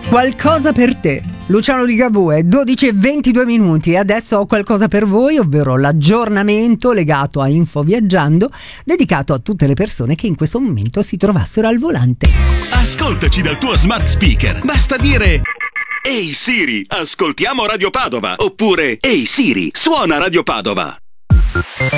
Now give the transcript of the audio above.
Qualcosa per te, Luciano Ligabue, 12:22. Adesso ho qualcosa per voi, ovvero l'aggiornamento legato a Info Viaggiando, dedicato a tutte le persone che in questo momento si trovassero al volante. Ascoltaci dal tuo smart speaker, basta dire: ehi Siri, ascoltiamo Radio Padova, oppure ehi Siri, suona Radio Padova.